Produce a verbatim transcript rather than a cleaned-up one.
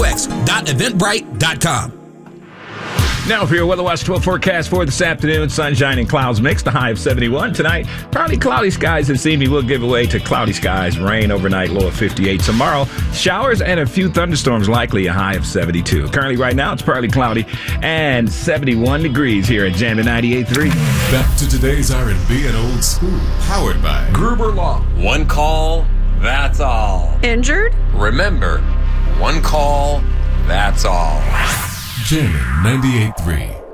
x dot eventbrite dot com. Now for your Weather Watch twelve forecast for this afternoon. Sunshine and clouds mixed, a high of seventy-one. Tonight, partly cloudy skies this evening will give way to cloudy skies. Rain overnight, low of fifty-eight. Tomorrow, showers and a few thunderstorms likely, a high of seventy-two. Currently right now, it's partly cloudy and seventy-one degrees here at Jammin' ninety-eight point three. Back to today's R and B and old school. Powered by Gruber Law. One call, that's all. Injured? Remember, one call, that's all. Jammin' ninety-eight point three.